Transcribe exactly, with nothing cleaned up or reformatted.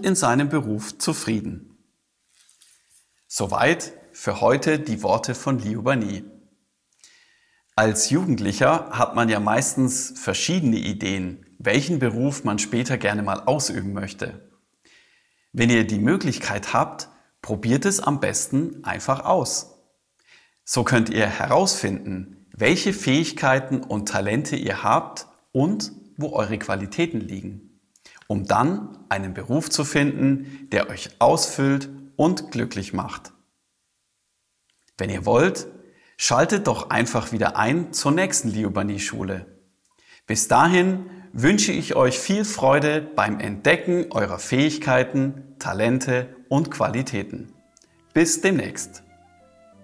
in seinem Beruf zufrieden. Soweit für heute die Worte von Liu Bani. Als Jugendlicher hat man ja meistens verschiedene Ideen, welchen Beruf man später gerne mal ausüben möchte. Wenn ihr die Möglichkeit habt, probiert es am besten einfach aus. So könnt ihr herausfinden, welche Fähigkeiten und Talente ihr habt und wo eure Qualitäten liegen, um dann einen Beruf zu finden, der euch ausfüllt und glücklich macht. Wenn ihr wollt, schaltet doch einfach wieder ein zur nächsten Liu Bani Schule. Bis dahin wünsche ich euch viel Freude beim Entdecken eurer Fähigkeiten, Talente und Qualitäten. Bis demnächst.